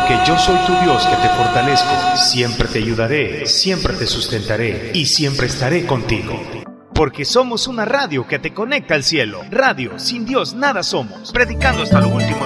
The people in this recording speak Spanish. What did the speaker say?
Porque yo soy tu Dios que te fortalezco, siempre te ayudaré, siempre te sustentaré y siempre estaré contigo. Porque somos una radio que te conecta al cielo. Radio, sin Dios nada somos. Predicando hasta lo último